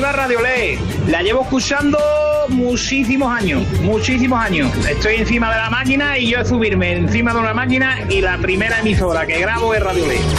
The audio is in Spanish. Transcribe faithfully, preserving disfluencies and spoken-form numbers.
Viva Radio Ley. La llevo escuchando muchísimos años, muchísimos años. Estoy encima de la máquina y yo es subirme encima de una máquina y la primera emisora que grabo es Radio Ley.